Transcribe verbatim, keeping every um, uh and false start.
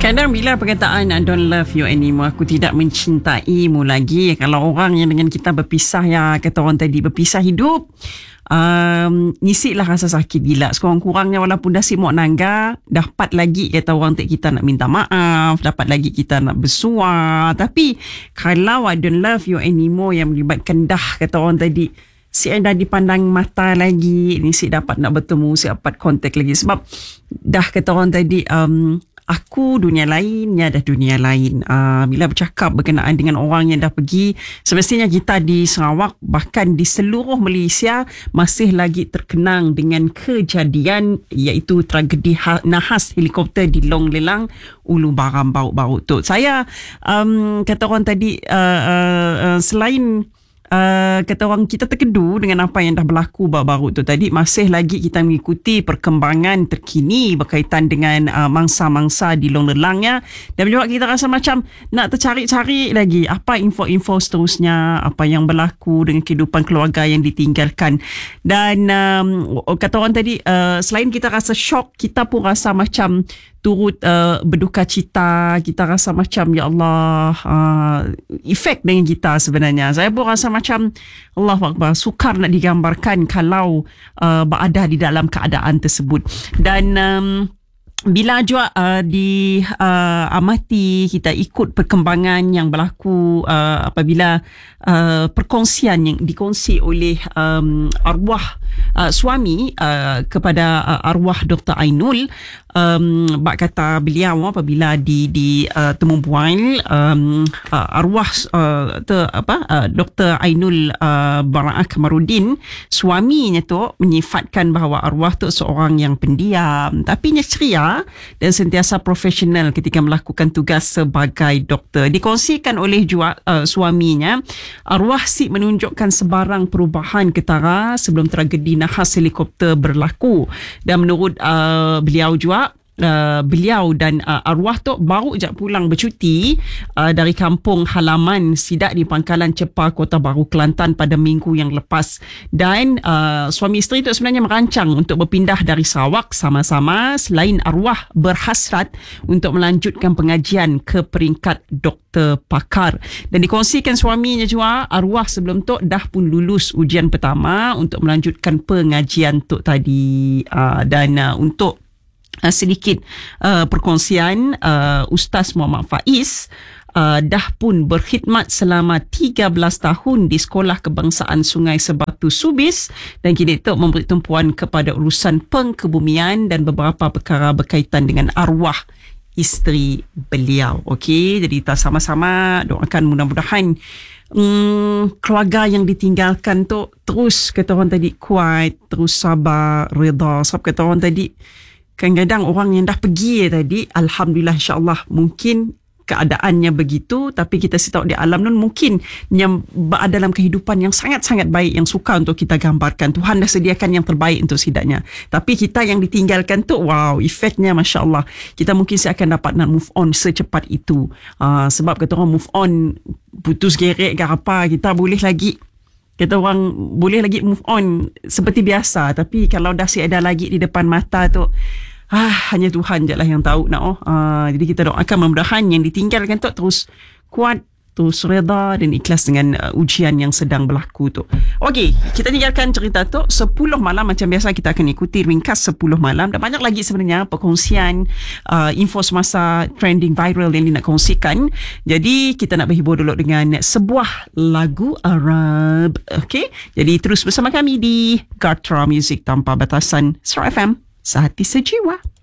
Kadang bila perkataan I don't love you anymore, aku tidak mencintaimu lagi. Kalau orang yang dengan kita berpisah, ya kata orang tadi, berpisah hidup, um, ngisilah rasa sakit gila. Sekurang-kurangnya walaupun dah simok nangga, dapat lagi kata orang tak kita nak minta maaf, dapat lagi kita nak bersuah. Tapi kalau I don't love you anymore yang melibatkan dah kata orang tadi, si dah dipandang mata lagi, ni si dapat nak bertemu, si dapat kontak lagi. Sebab dah kata orang tadi, um, aku dunia lain, ni ada dunia lain. Uh, bila bercakap berkenaan dengan orang yang dah pergi, semestinya kita di Sarawak, bahkan di seluruh Malaysia, masih lagi terkenang dengan kejadian iaitu tragedi ha- nahas helikopter di Long Lelang, Ulu Baram baru-baru tu. Saya um, kata orang tadi, uh, uh, uh, selain Uh, kata orang kita terkedu dengan apa yang dah berlaku baru-baru tu tadi, masih lagi kita mengikuti perkembangan terkini berkaitan dengan uh, mangsa-mangsa di Long Lelangnya, dan juga kita rasa macam nak tercari-cari lagi apa info-info seterusnya, apa yang berlaku dengan kehidupan keluarga yang ditinggalkan. Dan um, kata orang tadi, uh, selain kita rasa syok, kita pun rasa macam turut uh, berduka cita. Kita rasa macam ya Allah, uh, efek dengan kita sebenarnya. Saya pun rasa macam Allahu Akbar, sukar nak digambarkan kalau uh, berada di dalam keadaan tersebut. Dan um, bila juga uh, di uh, amati, kita ikut perkembangan yang berlaku uh, apabila uh, perkongsian yang dikongsi oleh um, arwah uh, suami uh, kepada uh, arwah Doktor Ainul. Um, bak kata beliau apabila di di uh, temu bual um, uh, arwah uh, te, apa uh, Doktor Ainul uh, Baraah Kamarudin, suaminya tu menyifatkan bahawa arwah tu seorang yang pendiam tapi nya ceria dan sentiasa profesional ketika melakukan tugas sebagai doktor. Dikongsikan oleh juga uh, suaminya, arwah si menunjukkan sebarang perubahan ketara sebelum tragedi nahas helikopter berlaku. Dan menurut uh, beliau juga, Uh, beliau dan uh, arwah tu baru je pulang bercuti uh, dari kampung halaman Sidak di Pangkalan Cepa, Kota Baru, Kelantan pada minggu yang lepas. Dan uh, suami isteri tu sebenarnya merancang untuk berpindah dari Sarawak sama-sama, selain arwah berhasrat untuk melanjutkan pengajian ke peringkat doktor pakar. Dan dikongsikan suaminya juga, arwah sebelum tu dah pun lulus ujian pertama untuk melanjutkan pengajian tu tadi. Uh, dan uh, untuk Uh, sedikit uh, perkongsian, uh, Ustaz Muhammad Faiz uh, dah pun berkhidmat selama tiga belas tahun di Sekolah Kebangsaan Sungai Sebatu Subis, dan kini itu memberi tumpuan kepada urusan pengkebumian dan beberapa perkara berkaitan dengan arwah isteri beliau. Okey, jadi kita sama-sama doakan mudah-mudahan Hmm, keluarga yang ditinggalkan tu terus kata orang tadi kuat, terus sabar, reda. Sebab kata orang tadi, kadang-kadang orang yang dah pergi tadi, Alhamdulillah, insyaAllah mungkin keadaannya begitu, tapi kita si tahu di alam nun mungkin yang berada dalam kehidupan yang sangat-sangat baik, yang suka untuk kita gambarkan. Tuhan dah sediakan yang terbaik untuk sidaknya. Tapi kita yang ditinggalkan tu, wow, efeknya Masya Allah. Kita mungkin seakan dapat nak move on secepat itu. Uh, sebab kata orang move on, putus gerek ke apa, kita boleh lagi, kata orang boleh lagi move on seperti biasa. Tapi kalau dah si ada lagi di depan mata tu, ah, hanya Tuhan je lah yang tahu nak. Oh. Ah, jadi kita doakan mudah-mudahan yang ditinggalkan tu terus kuat, terus reda dan ikhlas dengan uh, ujian yang sedang berlaku tu. Okey, kita tinggalkan cerita tu. sepuluh malam macam biasa kita akan ikuti ringkas sepuluh malam, dan banyak lagi sebenarnya perkongsian uh, info semasa trending viral yang nak kongsikan. Jadi kita nak berhibur dulu dengan sebuah lagu Arab. Okey, jadi terus bersama kami di Gatra Music Tanpa Batasan, Star F M, sehati sejiwa.